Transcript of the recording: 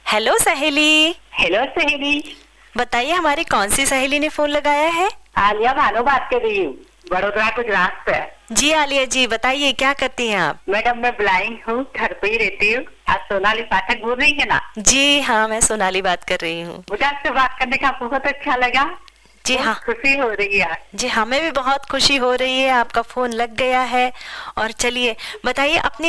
Hello सहेली। Hello सहेली। बताइए हमारी कौन सी सहेली ने फोन लगाया है? आलिया भानु बात कर रही हूँ, बड़ोदरा गुजरात से। जी आलिया जी, बताइए क्या करती हैं आप? मैडम मैं ब्लाइंड हूँ, घर पे ही रहती हूँ। आप सोनाली पाठक बोल रही है ना? जी हाँ, मैं सोनाली बात कर रही हूँ। मुझे आपसे बात करने का बहुत अच्छा लगा। जी हाँ, खुशी हो रही है। जी हमें भी बहुत खुशी हो रही है, आपका फोन लग गया है। और चलिए बताइए अपनी